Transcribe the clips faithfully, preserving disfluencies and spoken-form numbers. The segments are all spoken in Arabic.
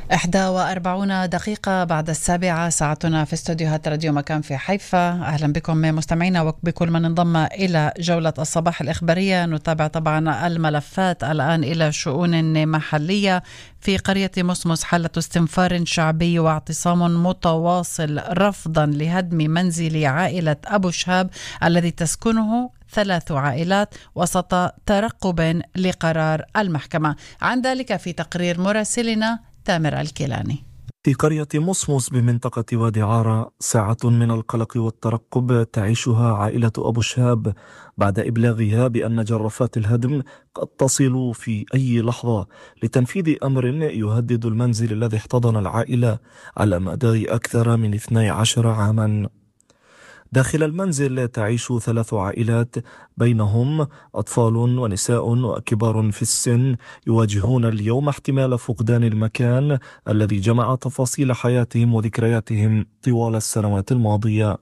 إحدى وأربعون دقيقة بعد السابعة ساعتنا في استوديوهات راديو مكان في حيفا. أهلا بكم مستمعينا وبكل من انضم إلى جولة الصباح الإخبارية. نتابع طبعا الملفات الآن إلى شؤون محلية. في قرية مصمص حالة استنفار شعبي واعتصام متواصل رفضا لهدم منزل عائلة أبو شهاب الذي تسكنه ثلاث عائلات وسط ترقب لقرار المحكمة. عن ذلك في تقرير مراسلنا تامر الكيلاني. في قرية مصمص بمنطقة وادي عارة ساعة من القلق والترقب تعيشها عائلة أبو شهاب بعد إبلاغها بأن جرافات الهدم قد تصل في أي لحظة لتنفيذ أمر يهدد المنزل الذي احتضن العائلة على مدار أكثر من اثني عشر عاما. داخل المنزل تعيش ثلاث عائلات بينهم أطفال ونساء وكبار في السن يواجهون اليوم احتمال فقدان المكان الذي جمع تفاصيل حياتهم وذكرياتهم طوال السنوات الماضية.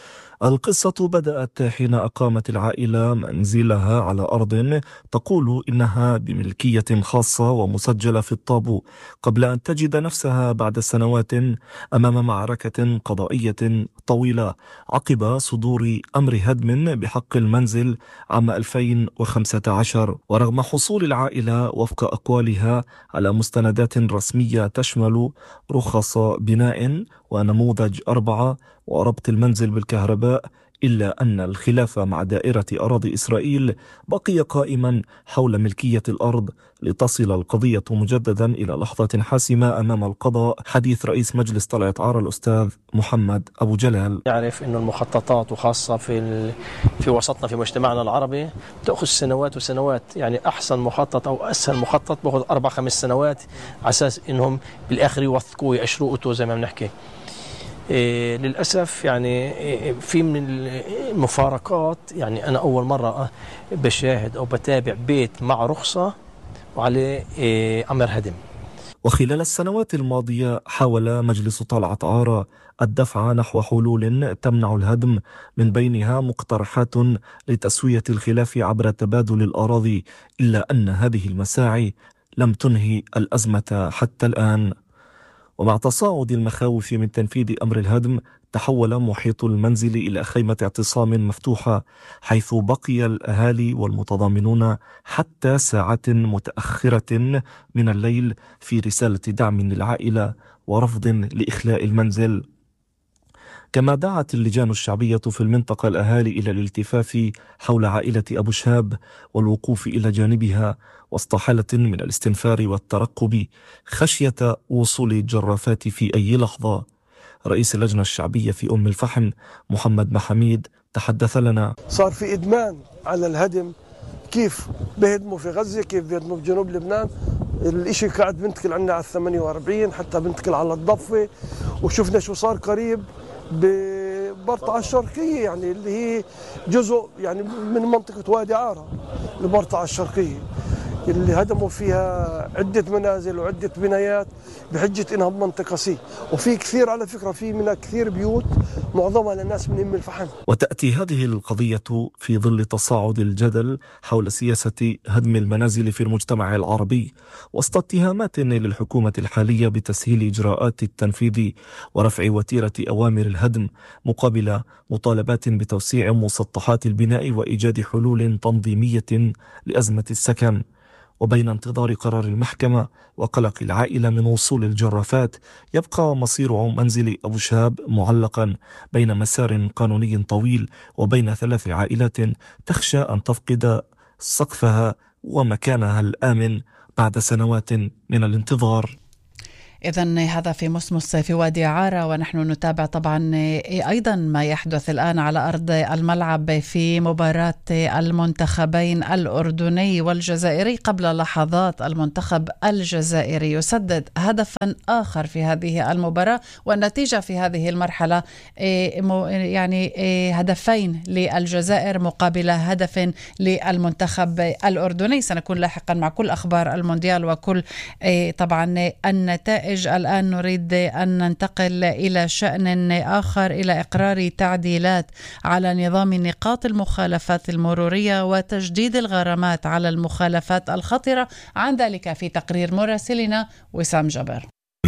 القصة بدأت حين أقامت العائلة منزلها على أرض تقول إنها بملكية خاصة ومسجلة في الطابو قبل أن تجد نفسها بعد سنوات أمام معركة قضائية طويلة عقب صدور أمر هدم بحق المنزل عام ألفين وخمسة عشر. ورغم حصول العائلة وفق أقوالها على مستندات رسمية تشمل رخص بناء ونموذج أربعة وربط المنزل بالكهرباء، إلا أن الخلاف مع دائرة أراضي إسرائيل بقي قائما حول ملكية الأرض لتصل القضية مجددا إلى لحظة حاسمة أمام القضاء. حديث رئيس مجلس طلعة عارة الأستاذ محمد أبو جلال. يعرف أن المخططات وخاصة في ال... في وسطنا في مجتمعنا العربي تأخذ سنوات وسنوات. يعني أحسن مخطط أو أسهل مخطط بأخذ أربع خمس سنوات على أساس أنهم بالآخر يوثقوا ويأشروا أتو زي ما بنحكي. إيه للأسف يعني إيه في من المفارقات. يعني أنا أول مرة بشاهد أو بتابع بيت مع رخصة وعليه إيه أمر هدم. وخلال السنوات الماضية حاول مجلس طلعة عارة الدفع نحو حلول تمنع الهدم، من بينها مقترحات لتسوية الخلاف عبر تبادل الأراضي، إلا أن هذه المساعي لم تنهي الأزمة حتى الآن. ومع تصاعد المخاوف من تنفيذ أمر الهدم تحول محيط المنزل إلى خيمة اعتصام مفتوحة، حيث بقي الأهالي والمتضامنون حتى ساعات متأخرة من الليل في رسالة دعم للعائلة ورفض لإخلاء المنزل. كما دعت اللجان الشعبية في المنطقة الأهالي إلى الالتفاف حول عائلة أبو شهاب والوقوف إلى جانبها وسط حالة من الاستنفار والترقب خشية وصول الجرافات في أي لحظة. رئيس اللجنة الشعبية في أم الفحم محمد محميد تحدث لنا. صار في إدمان على الهدم، كيف بهدموا في غزة، كيف بهدموا في جنوب لبنان. الاشي قاعد بنتقل عنا على الثمانية وأربعين، حتى بنتقل على الضفة، وشفنا شو صار قريب ببرطعة الشرقية، يعني اللي هي جزء يعني من منطقة وادي عارة لبرطعة الشرقية، اللي هدموا فيها عدة منازل وعدة بنايات بحجة إنها بمنطقة سي. وفي كثير على فكرة في منها كثير بيوت معظمها للناس من أم الفحم. وتأتي هذه القضية في ظل تصاعد الجدل حول سياسة هدم المنازل في المجتمع العربي، وسط اتهامات للحكومة الحالية بتسهيل إجراءات التنفيذ ورفع وتيرة أوامر الهدم مقابل مطالبات بتوسيع مسطحات البناء وإيجاد حلول تنظيمية لأزمة السكن. وبين انتظار قرار المحكمة وقلق العائلة من وصول الجرافات، يبقى مصير منزل أبو شهاب معلقا بين مسار قانوني طويل وبين ثلاث عائلات تخشى أن تفقد سقفها ومكانها الآمن بعد سنوات من الانتظار. إذن هذا في مصمص في وادي عارة، ونحن نتابع طبعا أيضا ما يحدث الآن على أرض الملعب في مباراة المنتخبين الأردني والجزائري. قبل لحظات المنتخب الجزائري يسدد هدفا آخر في هذه المباراة، والنتيجة في هذه المرحلة يعني هدفين للجزائر مقابل هدف للمنتخب الأردني. سنكون لاحقا مع كل أخبار المونديال وكل طبعا النتائج. الآن نريد أن ننتقل إلى شأن آخر، إلى إقرار تعديلات على نظام نقاط المخالفات المرورية وتجديد الغرامات على المخالفات الخطرة. عن ذلك في تقرير مراسلنا وسام جبر.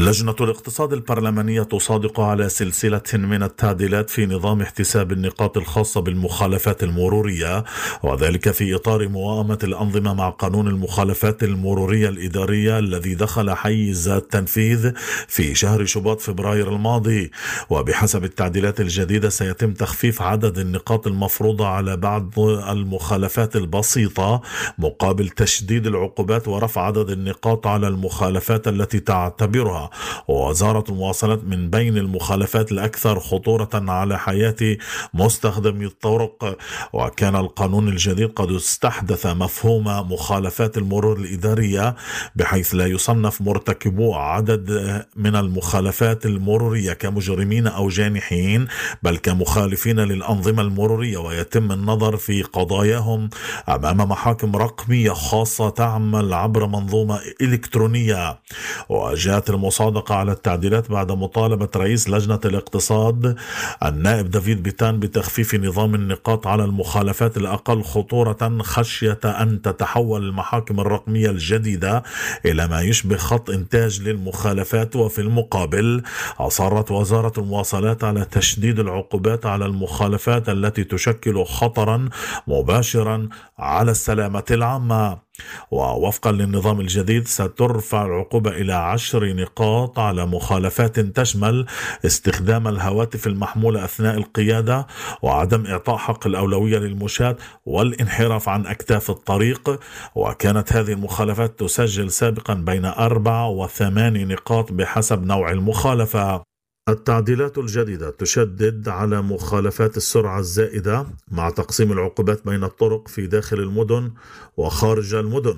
لجنة الاقتصاد البرلمانية تصادق على سلسلة من التعديلات في نظام احتساب النقاط الخاصة بالمخالفات المرورية، وذلك في إطار موائمة الأنظمة مع قانون المخالفات المرورية الإدارية الذي دخل حيز التنفيذ في شهر شباط فبراير الماضي. وبحسب التعديلات الجديدة سيتم تخفيف عدد النقاط المفروضة على بعض المخالفات البسيطة مقابل تشديد العقوبات ورفع عدد النقاط على المخالفات التي تعتبرها وزارة المواصلات من بين المخالفات الأكثر خطورة على حياة مستخدمي الطرق. وكان القانون الجديد قد استحدث مفهوم مخالفات المرور الإدارية بحيث لا يصنف مرتكبو عدد من المخالفات المرورية كمجرمين أو جانحين، بل كمخالفين للأنظمة المرورية، ويتم النظر في قضاياهم أمام محاكم رقمية خاصة تعمل عبر منظومة إلكترونية. وجاءت المصادقة على التعديلات بعد مطالبة رئيس لجنة الاقتصاد النائب دافيد بيتان بتخفيف نظام النقاط على المخالفات الأقل خطورة خشية أن تتحول المحاكم الرقمية الجديدة إلى ما يشبه خط إنتاج للمخالفات. وفي المقابل أصرت وزارة المواصلات على تشديد العقوبات على المخالفات التي تشكل خطرا مباشرا على السلامة العامة. ووفقا للنظام الجديد سترفع العقوبة إلى عشر نقاط على مخالفات تشمل استخدام الهواتف المحمولة أثناء القيادة وعدم إعطاء حق الأولوية للمشاة والانحراف عن أكتاف الطريق. وكانت هذه المخالفات تسجل سابقا بين أربع وثمان نقاط بحسب نوع المخالفة. التعديلات الجديدة تشدد على مخالفات السرعة الزائدة مع تقسيم العقوبات بين الطرق في داخل المدن وخارج المدن.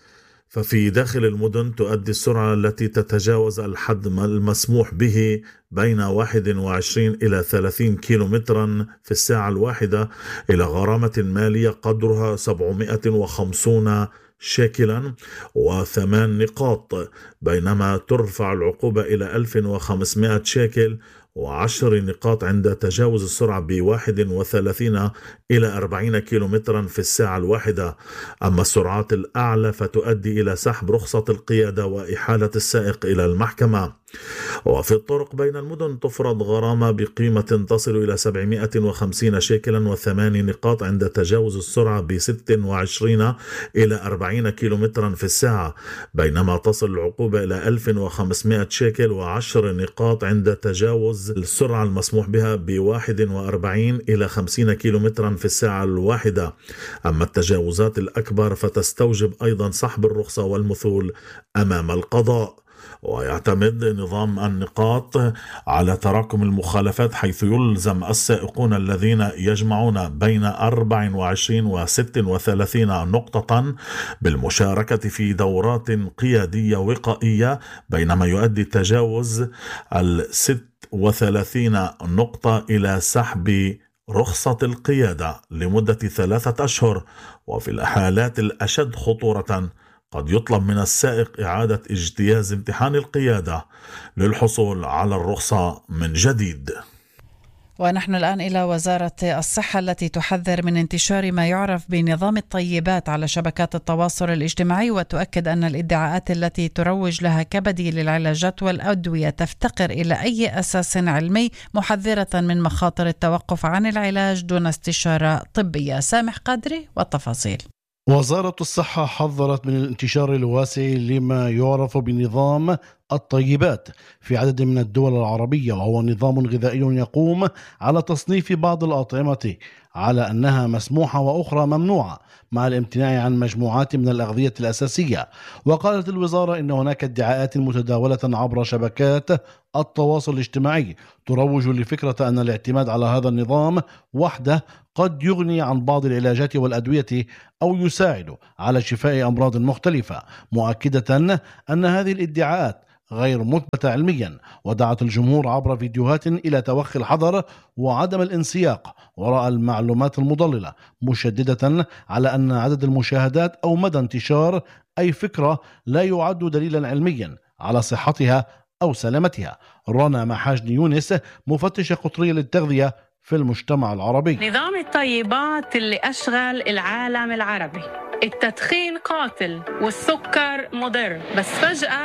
ففي داخل المدن تؤدي السرعة التي تتجاوز الحد المسموح به بين واحد وعشرين إلى ثلاثين كيلومترا في الساعة الواحدة إلى غرامة مالية قدرها سبعمائة وخمسين شاكلا وثمان نقاط، بينما ترفع العقوبة إلى ألف وخمسمائة شاكل وعشر نقاط عند تجاوز السرعة بواحد وثلاثين إلى أربعين كيلومترا في الساعة الواحدة. أما السرعات الأعلى فتؤدي إلى سحب رخصة القيادة وإحالة السائق إلى المحكمة. وفي الطرق بين المدن تفرض غرامة بقيمة تصل إلى سبعمائة وخمسين شيكلا وثمان نقاط عند تجاوز السرعة ب ستة وعشرين إلى أربعين كيلومترا في الساعة، بينما تصل العقوبة إلى ألف وخمسمائة شيكل وعشر نقاط عند تجاوز السرعة المسموح بها بواحد وأربعين إلى خمسين كيلومترا في الساعة الواحدة. أما التجاوزات الأكبر فتستوجب أيضا سحب الرخصة والمثول أمام القضاء. ويعتمد نظام النقاط على تراكم المخالفات، حيث يلزم السائقون الذين يجمعون بين أربع وعشرين وستة وثلاثين نقطة بالمشاركة في دورات قيادية وقائية، بينما يؤدي تجاوز الست وثلاثين نقطة إلى سحب رخصة القيادة لمدة ثلاثة أشهر. وفي الحالات الأشد خطورة قد يطلب من السائق إعادة اجتياز امتحان القيادة للحصول على الرخصة من جديد. ونحن الآن إلى وزارة الصحة التي تحذر من انتشار ما يعرف بنظام الطيبات على شبكات التواصل الاجتماعي، وتؤكد أن الادعاءات التي تروج لها كبديل للعلاجات والأدوية تفتقر إلى أي أساس علمي، محذرة من مخاطر التوقف عن العلاج دون استشارة طبية. سامح قادري والتفاصيل. وزارة الصحة حذرت من الانتشار الواسع لما يعرف بنظام الطيبات في عدد من الدول العربية، وهو نظام غذائي يقوم على تصنيف بعض الأطعمة على أنها مسموحة وأخرى ممنوعة، مع الامتناع عن مجموعات من الأغذية الأساسية. وقالت الوزارة إن هناك ادعاءات متداولة عبر شبكات التواصل الاجتماعي تروج لفكرة أن الاعتماد على هذا النظام وحده قد يغني عن بعض العلاجات والأدوية أو يساعد على شفاء أمراض مختلفة، مؤكدة أن هذه الادعاءات غير مثبتة علميا. ودعت الجمهور عبر فيديوهات إلى توخي الحذر وعدم الانسياق وراء المعلومات المضللة، مشددة على أن عدد المشاهدات أو مدى انتشار أي فكرة لا يعد دليلا علميا على صحتها أو سلامتها. رنا محاجني يونس، مفتشة قطرية للتغذية في المجتمع العربي. نظام الطيبات اللي أشغل العالم العربي، التدخين قاتل والسكر مضر، بس فجأة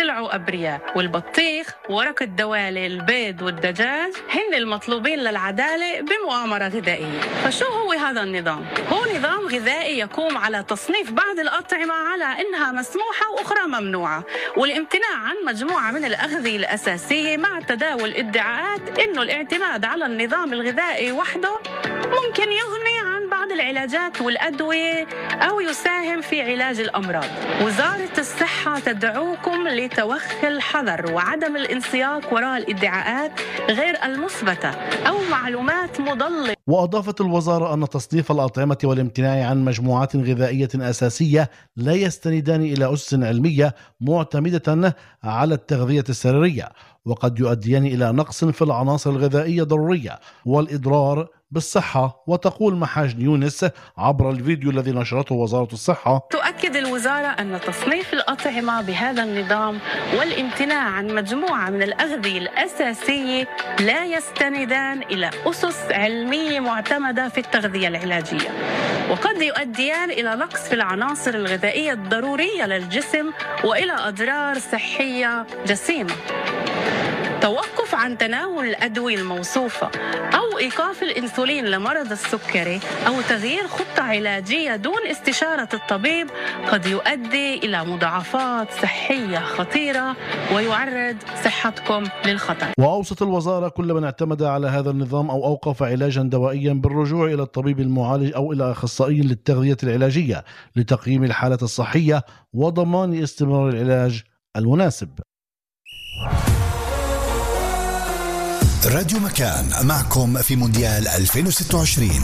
وطلعوا أبرياء، والبطيخ ورق الدوالي البيض والدجاج هن المطلوبين للعدالة بمؤامرة غذائية. فشو هو هذا النظام؟ هو نظام غذائي يقوم على تصنيف بعض الأطعمة على إنها مسموحة وأخرى ممنوعة، والامتناع عن مجموعة من الأغذية الأساسية مع تداول ادعاءات إنه الاعتماد على النظام الغذائي وحده ممكن يغني عن بعض العلاجات والأدوية أو يساهم في علاج الأمراض. وزارة الصحة تدعوكم لتوخي الحذر وعدم الانسياق وراء الادعاءات غير المثبتة أو معلومات مضللة. وأضافت الوزارة أن تصنيف الأطعمة والامتناع عن مجموعات غذائية أساسية لا يستندان إلى أسس علمية معتمدة على التغذية السريرية، وقد يؤديان إلى نقص في العناصر الغذائية الضرورية والإضرار بالصحة. وتقول محاجن يونس عبر الفيديو الذي نشرته وزارة الصحة: تؤكد الوزارة أن تصنيف الأطعمة بهذا النظام والامتناع عن مجموعة من الأغذية الأساسية لا يستندان إلى أسس علمية معتمدة في التغذية العلاجية، وقد يؤديان إلى نقص في العناصر الغذائية الضرورية للجسم وإلى أضرار صحية جسيمة. توقف عن تناول الأدوية الموصوفة أو إيقاف الإنسولين لمرض السكري أو تغيير خطة علاجية دون استشارة الطبيب قد يؤدي إلى مضاعفات صحية خطيرة ويعرض صحتكم للخطر. وأوصت الوزارة كل من اعتمد على هذا النظام أو أوقف علاجا دوائيا بالرجوع إلى الطبيب المعالج أو إلى أخصائي للتغذية العلاجية لتقييم الحالة الصحية وضمان استمرار العلاج المناسب. راديو مكان معكم في مونديال ألفين وستة وعشرين.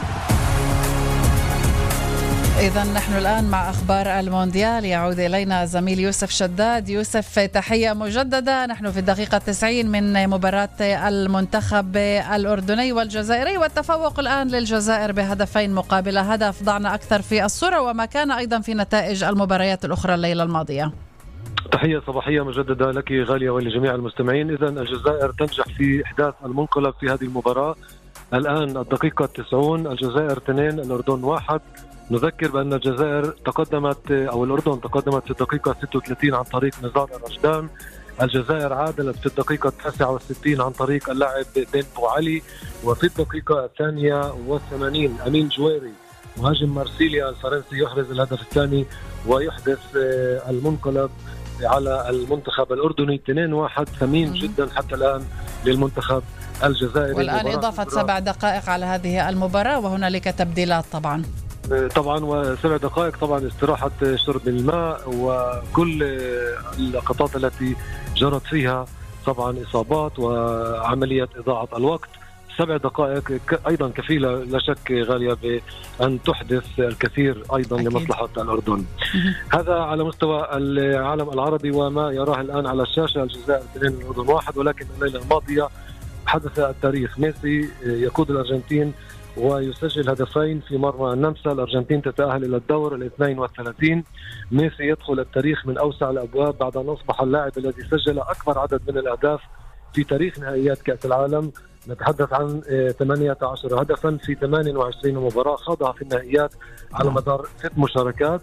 إذا نحن الآن مع أخبار المونديال، يعود إلينا زميل يوسف شداد. يوسف، تحية مجددة. نحن في الدقيقة تسعين من مباراة المنتخب الأردني والجزائري، والتفوق الآن للجزائر بهدفين مقابل هدف. ضعنا أكثر في الصورة وما كان أيضا في نتائج المباريات الأخرى الليلة الماضية. تحية صباحية مجددة لك غالية ولجميع المستمعين. إذن الجزائر تنجح في إحداث المنقلب في هذه المباراة. الآن الدقيقة تسعون، الجزائر اثنين الأردن واحد. نذكر بأن الجزائر تقدمت أو الأردن تقدمت في الدقيقة ستة وثلاثين عن طريق نزار الرشدان. الجزائر عادلت في الدقيقة تسعة وستين عن طريق اللاعب بن بوعلي، وفي الدقيقة الثانية والثمانين أمين جويري مهاجم مارسيليا الفرنسي يحرز الهدف الثاني ويحدث المنقلب على المنتخب الأردني. اثنين واحد ثمين جدا حتى الآن للمنتخب الجزائري. والآن إضافة سبع دقائق على هذه المباراة وهنالك تبديلات طبعا طبعا وسبع دقائق طبعا استراحة شرب الماء، وكل اللقطات التي جرت فيها طبعا إصابات وعملية إضاعة الوقت. سبع دقائق أيضا كفيلة لا شك غالية بأن تحدث الكثير أيضا أكيد لمصلحة الأردن. هذا على مستوى العالم العربي وما يراه الآن على الشاشة. الجزائر اثنين الأردن واحد، ولكن الليلة الماضية حدث التاريخ. ميسي يقود الأرجنتين ويسجل هدفين في مرمى النمسا. الأرجنتين تتأهل إلى الدور الاثنين والثلاثين. ميسي يدخل التاريخ من أوسع الأبواب بعد أن أصبح اللاعب الذي سجل أكبر عدد من الأهداف في تاريخ نهائيات كأس العالم. نتحدث عن ثمانية عشر هدفا في ثمانية وعشرين مباراة خاضها في النهائيات على مدار ست مشاركات.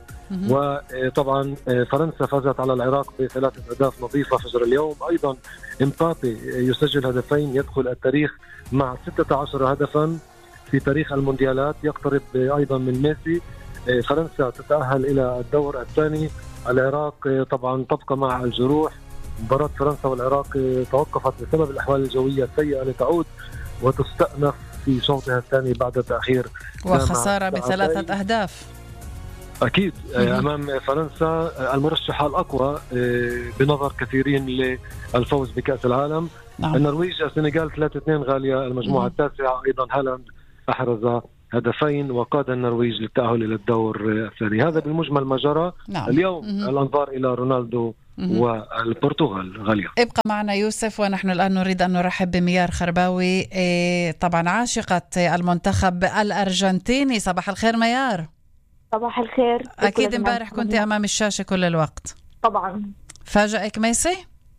وطبعا فرنسا فازت على العراق بثلاثة أهداف نظيفة فجر اليوم. أيضا إمبابي يسجل هدفين يدخل التاريخ مع ستة عشر هدفا في تاريخ المونديالات، يقترب أيضا من ميسي. فرنسا تتأهل إلى الدور الثاني. العراق طبعا تبقى مع الجروح. مباراة فرنسا والعراق توقفت بسبب الأحوال الجوية السيئة لتعود وتستأنف في شوطها الثاني بعد تأخير وخسارة بثلاثة أهداف. أكيد أمام فرنسا المرشحة الأقوى بنظر كثيرين للفوز بكأس العالم. نعم. النرويج السنغال ثلاثة اثنين غالية المجموعة التاسعة. أيضا هالاند أحرز هدفين وقاد النرويج للتأهل إلى الدور الثاني. هذا بالمجمل ما جرى. نعم. اليوم مم. الأنظار إلى رونالدو مم. والبرتغال غالية. ابقى معنا يوسف، ونحن الآن نريد أن نرحب بميار خرباوي، إيه طبعا عاشقة المنتخب الأرجنتيني. صباح الخير ميار. صباح الخير. أكيد امبارح كنت أمام الشاشة كل الوقت. طبعا. فاجأك ميسي؟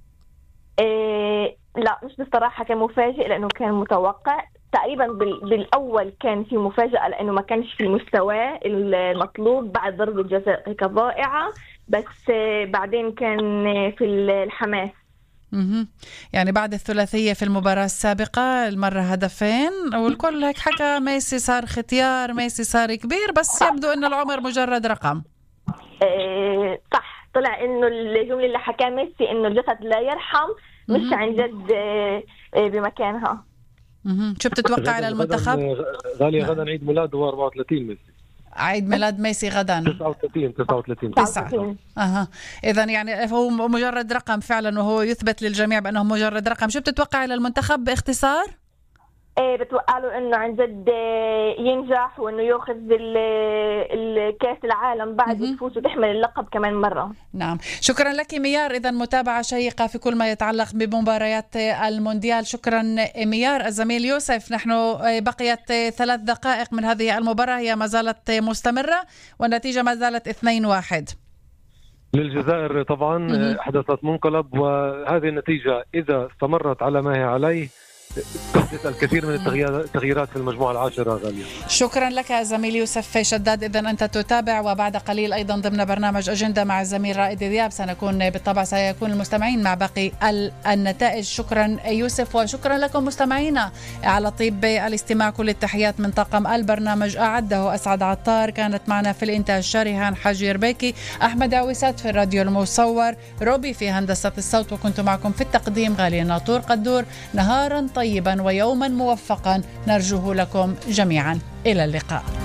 إيه لا مش بصراحة كان مفاجئ لأنه كان متوقع تقريبا. بالأول كان في مفاجأة لأنه ما كانش في مستوى المطلوب بعد ضربة جزاء هيك ضائعة. بس بعدين كان في الحماس. مه. يعني بعد الثلاثية في المباراة السابقة المرة هدفين والكل هيك حكى ميسي صار ختيار، ميسي صار كبير، بس يبدو أن العمر مجرد رقم. إيه صح، طلع إنه الجملة اللي حكاها ميسي إنه الجسد لا يرحم مش عن جد إيه بمكانها. مه. شو بتتوقع على المنتخب؟ غالية غدا عيد ميلاده أربعة وثلاثين ميسي. عيد ميلاد ميسي غدا تسعة وثلاثين تسعة وثلاثين تسعة. اها اذا يعني هو مجرد رقم فعلا، وهو يثبت للجميع بانه مجرد رقم. شو بتتوقع على المنتخب باختصار؟ ايه بتوقع له انه عن جد ينجح وانه ياخذ الكاس العالم بعد وتفوز وتحمل اللقب كمان مره. نعم، شكرا لك ميار. اذا متابعه شيقه في كل ما يتعلق بمباريات المونديال. شكرا ميار. الزميل يوسف، نحن بقيت ثلاث دقائق من هذه المباراه، هي ما زالت مستمره والنتيجه ما زالت اثنين واحد للجزائر. طبعا حدثت منقلب، وهذه النتيجه اذا استمرت على ما هي عليه تحدث الكثير من التغييرات في المجموعة العاشرة. غالية، شكرا لك زميلي يوسف شداد. إذن أنت تتابع، وبعد قليل أيضا ضمن برنامج أجندة مع الزميل رائد دياب سنكون بالطبع سيكون المستمعين مع باقي النتائج. شكرا يوسف، وشكرا لكم مستمعينا على طيب الاستماع. كل التحيات من طاقم البرنامج، أعده أسعد عطار، كانت معنا في الإنتاج شريهان حاج يربيكي، أحمد عويسات في الراديو المصور، روبي في هندسة الصوت، وكنت معكم في التقديم غالية ناطور قدور. نهارا طيبا ويوما موفقا نرجوه لكم جميعا. إلى اللقاء.